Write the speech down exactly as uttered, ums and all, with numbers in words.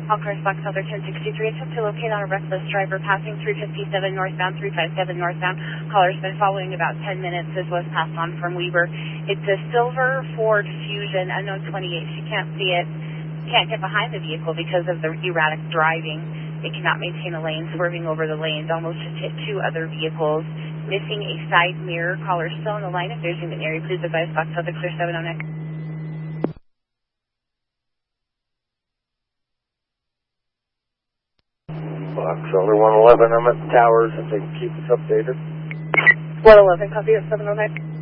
All cars box other ten sixty-three, attempt to locate on a reckless driver passing three fifty-seven northbound, three fifty-seven northbound. Caller's been following about ten minutes. This was passed on from Weber. It's a silver Ford Fusion, unknown twenty-eight. She can't see it, can't get behind the vehicle because of the erratic driving. It cannot maintain a lane, swerving over the lanes, almost just hit two other vehicles. Missing a side mirror. Caller still in the line. If there's an area, please advise box other clear seven oh nine. Box Elder one eleven, I'm at the towers if they can keep us updated. one eleven, copy at seven oh nine.